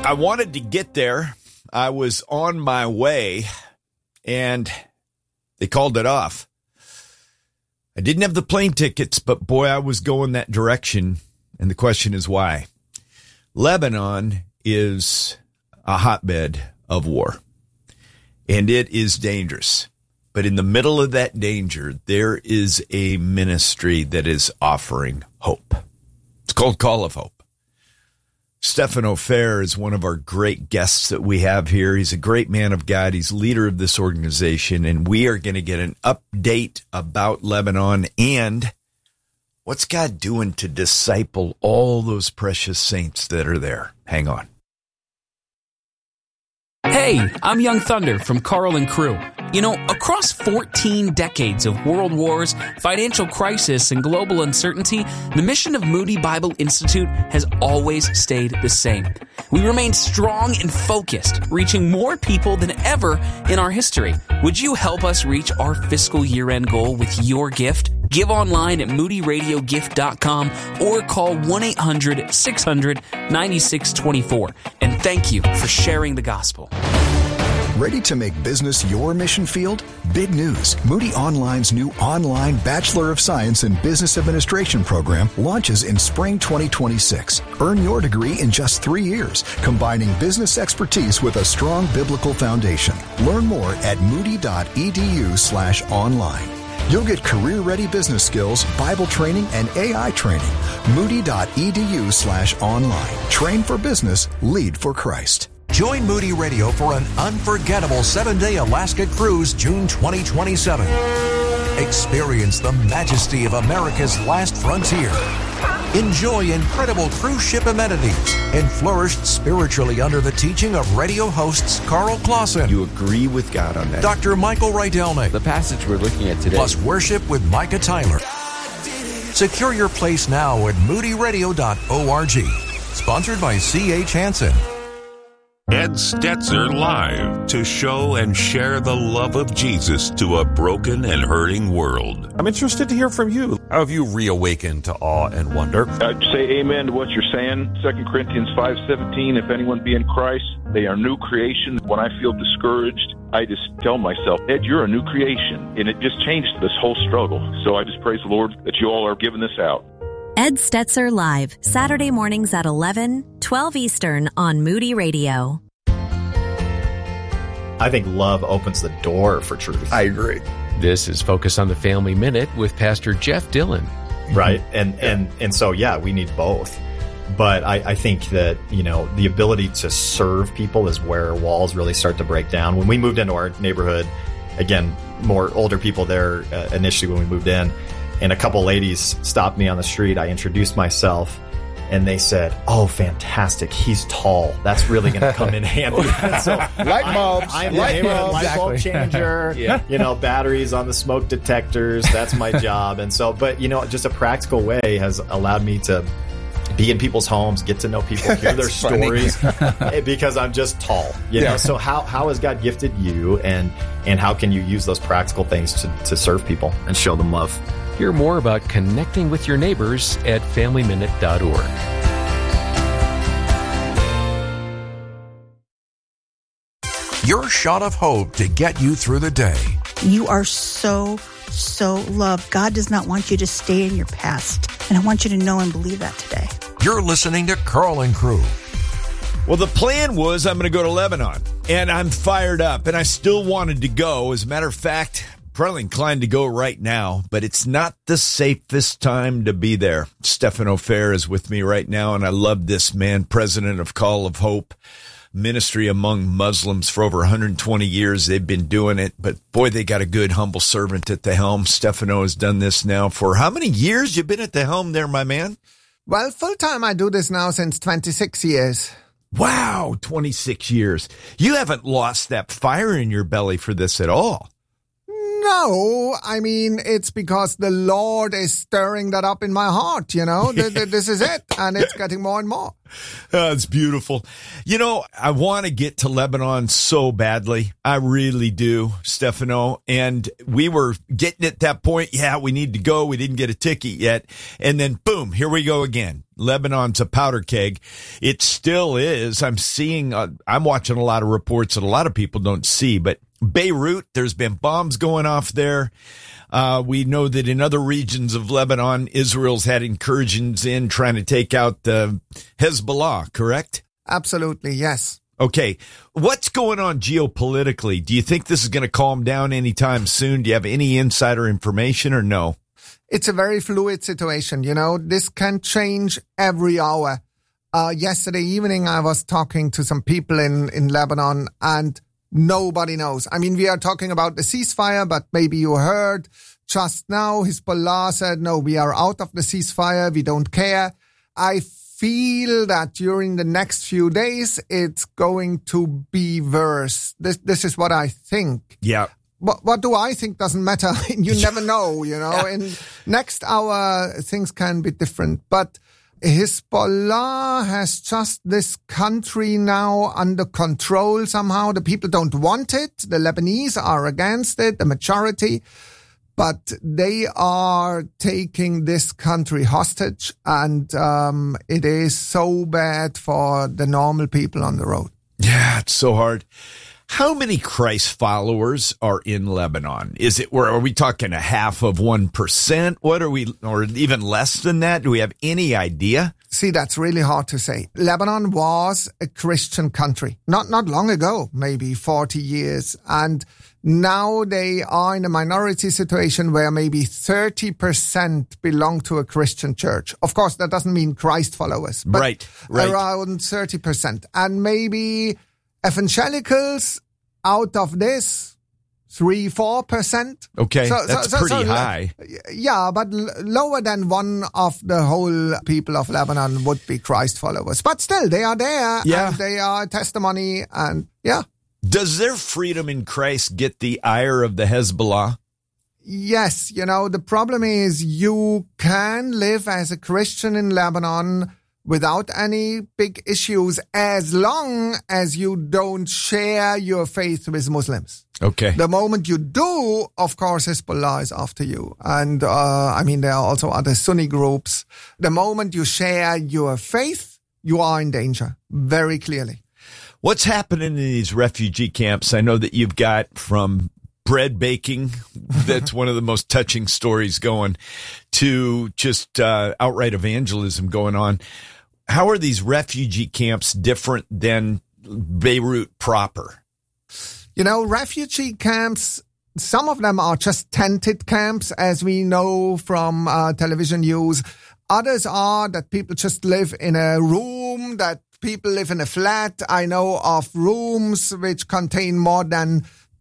I wanted to get there. I was on my way, and they called it off. I didn't have the plane tickets, but boy, I was going that direction, and the question is why. Lebanon is a hotbed of war, and it is dangerous. But in the middle of that danger, there is a ministry that is offering hope. It's called Call of Hope. Stefano Fair is one of our great guests that we have here. He's a great man of God. He's leader of this organization, and we are going to get an update about Lebanon and what's God doing to disciple all those precious saints that are there. Hang on. Hey, I'm Young Thunder from Carl and Crew. You know, across 14 decades of world wars, financial crisis, and global uncertainty, the mission of Moody Bible Institute has always stayed the same. We remain strong and focused, reaching more people than ever in our history. Would you help us reach our fiscal year-end goal with your gift? Give online at moodyradiogift.com or call 1-800-600-9624. And thank you for sharing the gospel. Ready to make business your mission field? Big news. Moody Online's new online Bachelor of Science in Business Administration program launches in spring 2026. Earn your degree in just 3 years, combining business expertise with a strong biblical foundation. Learn more at moody.edu/online. You'll get career-ready business skills, Bible training, and AI training. Moody.edu/online. Train for business, lead for Christ. Join Moody Radio for an unforgettable 7-day Alaska cruise, June 2027. Experience the majesty of America's last frontier. Enjoy incredible cruise ship amenities and flourish spiritually under the teaching of radio hosts Carl Clausen. You agree with God on that? Dr. Michael Rydelnik. The passage we're looking at today. Plus worship with Micah Tyler. Secure your place now at moodyradio.org. Sponsored by C.H. Hansen. Ed Stetzer Live, to show and share the love of Jesus to a broken and hurting world. I'm interested to hear from you. How have you reawakened to awe and wonder? I'd say amen to what you're saying. 2 Corinthians 5:17, if anyone be in Christ, they are new creation. When I feel discouraged, I just tell myself, Ed, you're a new creation. And it just changed this whole struggle. So I just praise the Lord that you all are giving this out. Ed Stetzer Live, Saturday mornings at 11, 12 Eastern on Moody Radio. I think love opens the door for truth. I agree. This is Focus on the Family Minute with Pastor Jeff Dillon. Right. And so, yeah, we need both. But I think that, you know, the ability to serve people is where walls really start to break down. When we moved into our neighborhood, again, more older people there initially when we moved in, and a couple ladies stopped me on the street. I introduced myself, and they said, "Oh, fantastic! He's tall. That's really going to come in handy." So light bulbs. I'm the neighborhood light bulb changer. Yeah. You know, batteries on the smoke detectors. That's my job. And so, but you know, just a practical way has allowed me to be in people's homes, get to know people, hear their stories, because I'm just tall. You know, so how has God gifted you, and how can you use those practical things to serve people and show them love? Hear more about connecting with your neighbors at FamilyMinute.org. Your shot of hope to get you through the day. You are so loved. God does not want you to stay in your past. And I want you to know and believe that today. You're listening to Carl and Crew. Well, the plan was I'm going to go to Lebanon, and I'm fired up, and I still wanted to go. As a matter of fact, probably inclined to go right now, but it's not the safest time to be there. Stefano Fair is with me right now, and I love this man, president of Call of Hope, ministry among Muslims for over 120 years. They've been doing it, but boy, they got a good, humble servant at the helm. Stefano has done this now for how many years? You've been at the helm there, my man? Well, full-time, I do this now since 26 years. Wow, 26 years. You haven't lost that fire in your belly for this at all. No, I mean, it's because the Lord is stirring that up in my heart, you know. This is it, and it's getting more and more. It's beautiful. You know, I want to get to Lebanon so badly. I really do, Stefano. And we were getting at that point, yeah, we need to go. We didn't get a ticket yet. And then, boom, here we go again. Lebanon's a powder keg. It still is. I'm watching a lot of reports that a lot of people don't see, but Beirut, there's been bombs going off there. We know that in other regions of Lebanon, Israel's had incursions in trying to take out the Hezbollah, correct? Absolutely, yes. Okay. What's going on geopolitically? Do you think this is going to calm down anytime soon? Do you have any insider information or no? It's a very fluid situation, you know. This can change every hour. Yesterday evening, I was talking to some people in Lebanon, and nobody knows. I mean, we are talking about the ceasefire, but maybe you heard just now Hezbollah said, no, we are out of the ceasefire. We don't care. I feel that during the next few days, it's going to be worse. This is what I think. Yeah. What do I think doesn't matter. You never know, you know. Yeah. In next hour, things can be different. But Hezbollah has just this country now under control somehow. The people don't want it. The Lebanese are against it, the majority. But they are taking this country hostage, and it is so bad for the normal people on the road. Yeah, it's so hard. How many Christ followers are in Lebanon? Are we talking 0.5%? What are we, or even less than that? Do we have any idea? See, that's really hard to say. Lebanon was a Christian country, not long ago, maybe 40 years. And now they are in a minority situation where maybe 30% belong to a Christian church. Of course, that doesn't mean Christ followers, but right. around 30%. And maybe evangelicals, out of this, 3-4%. Okay, that's pretty high. Yeah, but lower than one of the whole people of Lebanon would be Christ followers. But still, they are there, yeah. And they are testimony, and yeah. Does their freedom in Christ get the ire of the Hezbollah? Yes, you know, the problem is you can live as a Christian in Lebanon without any big issues, as long as you don't share your faith with Muslims. Okay. The moment you do, of course, Hezbollah is after you. And, I mean, there are also other Sunni groups. The moment you share your faith, you are in danger, very clearly. What's happening in these refugee camps? I know that you've got from bread baking, that's one of the most touching stories going, to just outright evangelism going on. How are these refugee camps different than Beirut proper? You know, refugee camps, some of them are just tented camps, as we know from television news. Others are that people just live in a room, that people live in a flat. I know of rooms which contain more than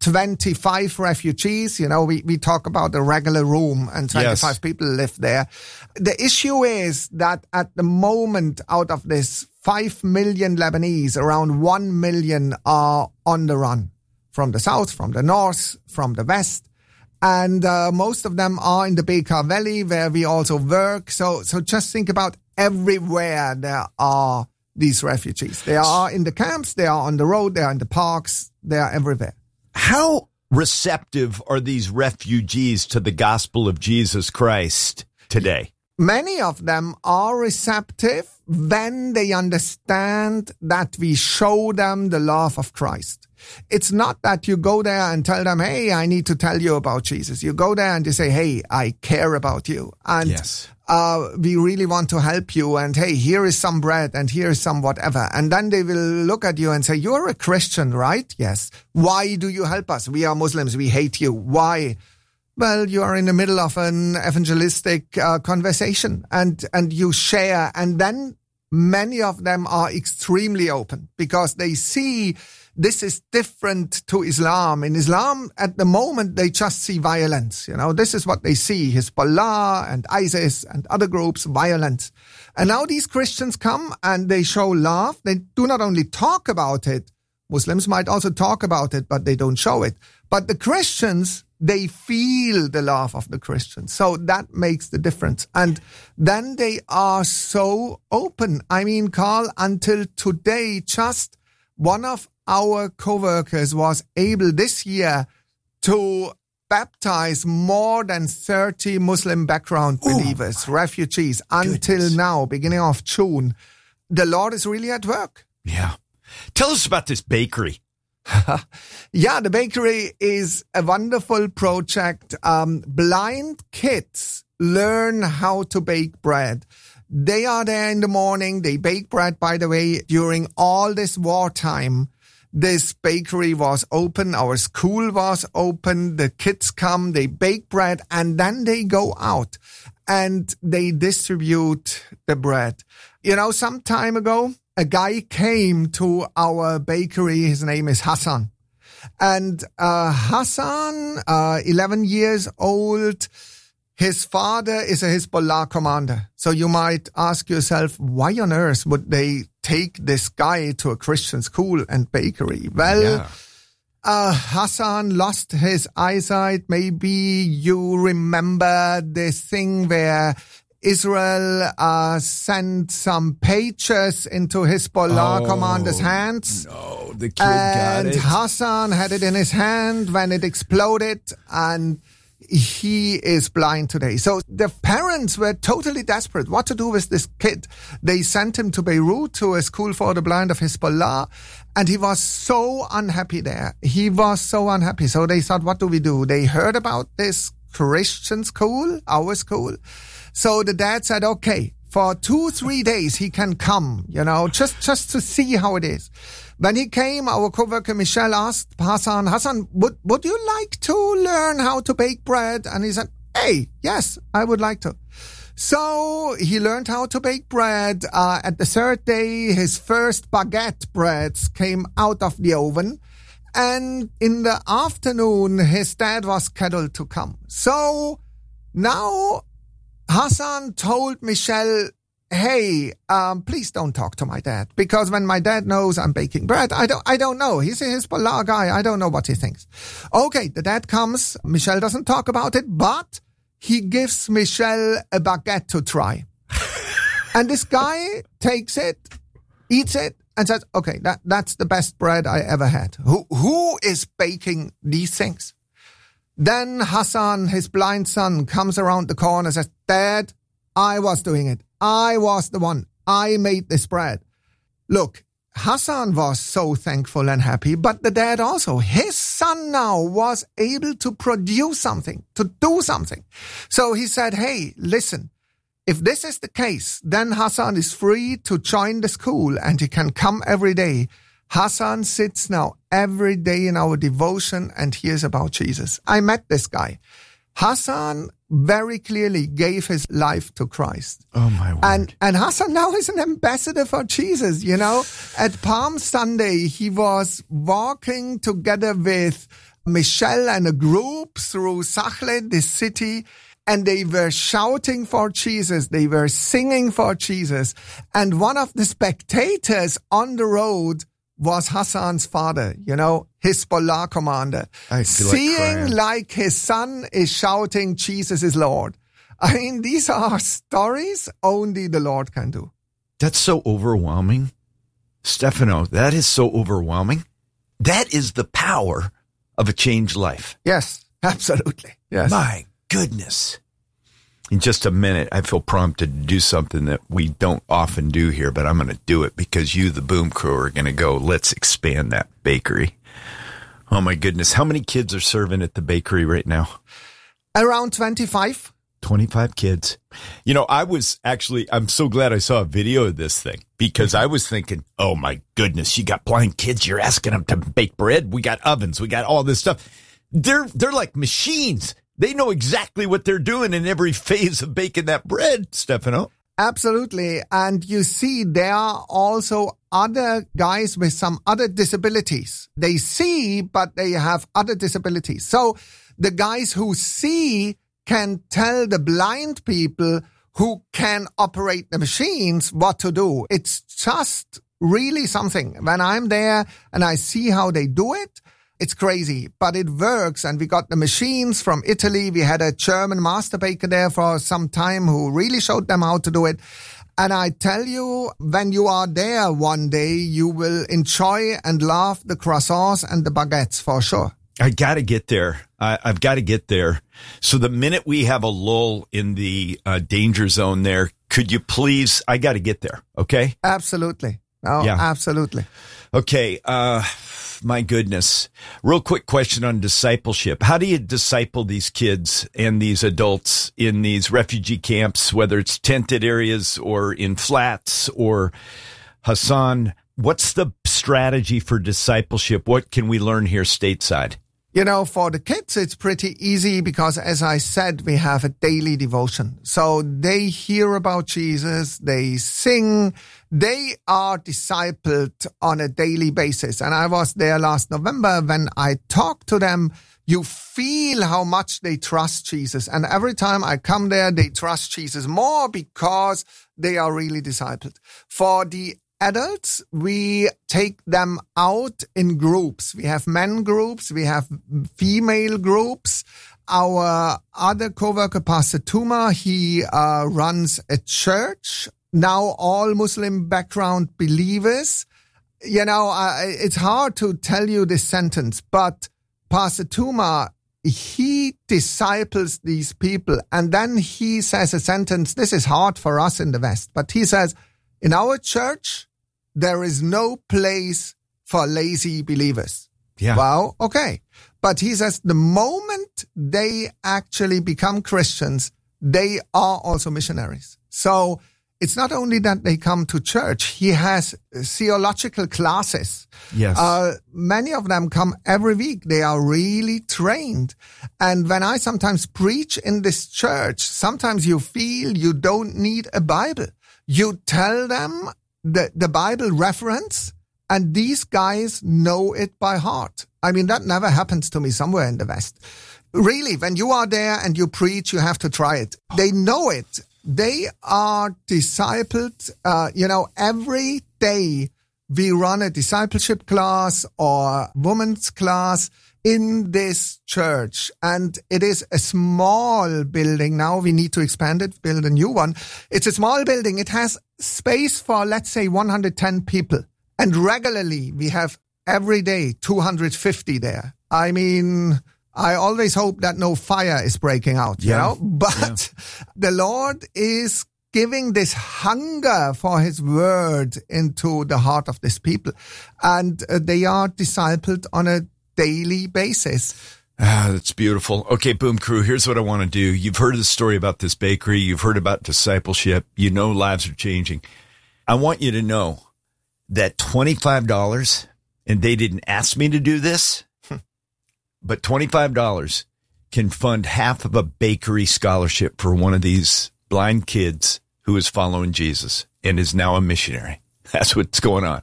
25 refugees. You know, we talk about a regular room and 25 people live there. The issue is that at the moment, out of this 5 million Lebanese, around 1 million are on the run from the south, from the north, from the west. And most of them are in the Bekaa Valley, where we also work. So just think about everywhere there are these refugees. They are in the camps, they are on the road, they are in the parks, they are everywhere. How receptive are these refugees to the gospel of Jesus Christ today? Many of them are receptive when they understand that we show them the love of Christ. It's not that you go there and tell them, hey, I need to tell you about Jesus. You go there and you say, hey, I care about you. And yes. We really want to help you. And hey, here is some bread and here is some whatever. And then they will look at you and say, you're a Christian, right? Yes. Why do you help us? We are Muslims. We hate you. Why? Well, you are in the middle of an evangelistic conversation and you share. And then many of them are extremely open because they see this is different to Islam. In Islam, at the moment, they just see violence. You know, this is what they see. Hezbollah and ISIS and other groups, violence. And now these Christians come and they show love. They do not only talk about it. Muslims might also talk about it, but they don't show it. But the Christians, they feel the love of the Christians. So that makes the difference. And then they are so open. I mean, Carl, until today, just one of our co-workers was able this year to baptize more than 30 Muslim background believers, refugees, until now, beginning of June. The Lord is really at work. Yeah. Tell us about this bakery. Yeah, the bakery is a wonderful project. Blind kids learn how to bake bread. They are there in the morning. They bake bread, by the way, during all this wartime. This bakery was open. Our school was open. The kids come, they bake bread, and then they go out and they distribute the bread. You know, some time ago, a guy came to our bakery. His name is Hassan. And Hassan, 11 years old, his father is a Hezbollah commander. So you might ask yourself, why on earth would they take this guy to a Christian school and bakery? Well, Hassan lost his eyesight. Maybe you remember this thing where Israel sent some pages into Hezbollah commander's hands. No, the kid got it. And Hassan had it in his hand when it exploded, and he is blind today. So the parents were totally desperate what to do with this kid. They sent him to Beirut to a school for the blind of Hezbollah, and he was so unhappy there. He was so unhappy. So they thought, what do we do? They heard about this Christian school, our school. So the dad said, okay, for 2-3 days he can come, you know, just to see how it is. When he came, our coworker Michelle asked Hassan, would you like to learn how to bake bread? And he said, hey, yes, I would like to. So he learned how to bake bread. At the third day, his first baguette breads came out of the oven. And in the afternoon, his dad was scheduled to come. So now Hassan told Michelle, hey, please don't talk to my dad, because when my dad knows I'm baking bread, I don't know. He's a Hezbollah guy. I don't know what he thinks. Okay, the dad comes. Michelle doesn't talk about it, but he gives Michelle a baguette to try. And this guy takes it, eats it, and says, okay, that's the best bread I ever had. Who is baking these things? Then Hassan, his blind son, comes around the corner and says, Dad, I was doing it. I was the one. I made this bread. Look, Hassan was so thankful and happy, but the dad also. His son now was able to produce something, to do something. So he said, hey, listen, if this is the case, then Hassan is free to join the school and he can come every day. Hassan sits now every day in our devotion and hears about Jesus. I met this guy. Hassan very clearly gave his life to Christ. Oh, my word. And Hassan now is an ambassador for Jesus, you know. At Palm Sunday, he was walking together with Michelle and a group through Sachle, the city, and they were shouting for Jesus. They were singing for Jesus. And one of the spectators on the road was Hassan's father, you know, Hezbollah commander, seeing like his son is shouting, Jesus is Lord. I mean, these are stories only the Lord can do. That's so overwhelming. Stefano, that is so overwhelming. That is the power of a changed life. Yes, absolutely. Yes. My goodness. In just a minute, I feel prompted to do something that we don't often do here, but I'm going to do it because you, the Boom Crew, are going to go, let's expand that bakery. Oh, my goodness. How many kids are serving at the bakery right now? Around 25. 25 kids. You know, I'm so glad I saw a video of this thing because I was thinking, oh, my goodness, you got blind kids. You're asking them to bake bread. We got ovens. We got all this stuff. They're like machines. They know exactly what they're doing in every phase of baking that bread, Stefano. Absolutely. And you see, there are also other guys with some other disabilities. They see, but they have other disabilities. So the guys who see can tell the blind people who can operate the machines what to do. It's just really something. When I'm there and I see how they do it, It's crazy, but it works. And we got the machines from Italy. We had a German master baker there for some time who really showed them how to do it. And I tell you, when you are there one day, you will enjoy and love the croissants and the baguettes for sure. I got to get there. I've got to get there. So the minute we have a lull in the danger zone there, could you please, I got to get there. Okay. Absolutely. Oh, yeah. Absolutely. Okay. My goodness. Real quick question on discipleship. How do you disciple these kids and these adults in these refugee camps, whether it's tented areas or in flats or Hassan? What's the strategy for discipleship? What can we learn here stateside? You know, for the kids, it's pretty easy because, as I said, we have a daily devotion. So they hear about Jesus, they sing, they are discipled on a daily basis. And I was there last November when I talked to them. You feel how much they trust Jesus. And every time I come there, they trust Jesus more because they are really discipled. For the adults, we take them out in groups. We have men groups, we have female groups. Our other co-worker, Pastor Tuma, he runs a church. Now all Muslim background believers. You know, it's hard to tell you this sentence, but Pastor Tuma, he disciples these people. And then he says a sentence, this is hard for us in the West, but he says, in our church, there is no place for lazy believers. Yeah. Wow. Okay. But he says the moment they actually become Christians, they are also missionaries. So it's not only that they come to church. He has theological classes. Yes. Many of them come every week. They are really trained. And when I sometimes preach in this church, sometimes you feel you don't need a Bible. You tell them the Bible reference, and these guys know it by heart. I mean, that never happens to me somewhere in the West. Really, when you are there and you preach, you have to try it. They know it. They are discipled. Every day we run a discipleship class or women's class in this church. And it is a small building. Now we need to expand it, build a new one. It's a small building. It has space for, let's say, 110 people. And regularly we have every day 250 there. I mean, I always hope that no fire is breaking out, you know, but the Lord is giving this hunger for his word into the heart of this people. And they are discipled on a daily basis. That's beautiful. Okay, Boom Crew, here's what I want to do. You've heard the story about this bakery. You've heard about discipleship. You know lives are changing. I want you to know that $25, and they didn't ask me to do this, but $25 can fund half of a bakery scholarship for one of these blind kids who is following Jesus and is now a missionary. That's what's going on.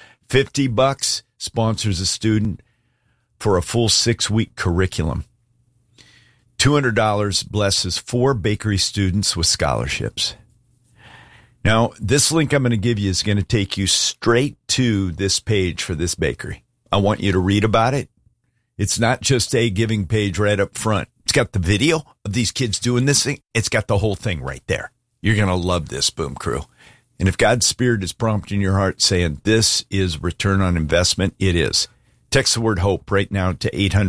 $50 sponsors a student for a full 6-week curriculum. $200 blesses 4 bakery students with scholarships. Now, this link I'm going to give you is going to take you straight to this page for this bakery. I want you to read about it. It's not just a giving page right up front. It's got the video of these kids doing this thing. It's got the whole thing right there. You're going to love this, Boom Crew. And if God's Spirit is prompting your heart saying this is return on investment, it is. Text the word HOPE right now to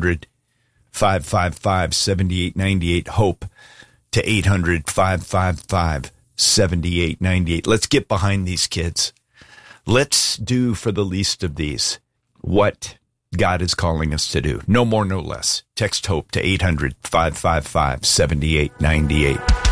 800-555-7898, HOPE to 800-555-7898. Let's get behind these kids. Let's do for the least of these what God is calling us to do. No more, no less. Text HOPE to 800-555-7898.